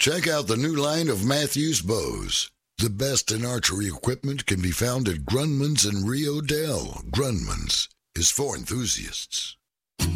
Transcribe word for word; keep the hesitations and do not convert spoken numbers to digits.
Check out the new line of Matthews bows. The best in archery equipment can be found at Grunman's in Rio Dell. Grunman's is for enthusiasts.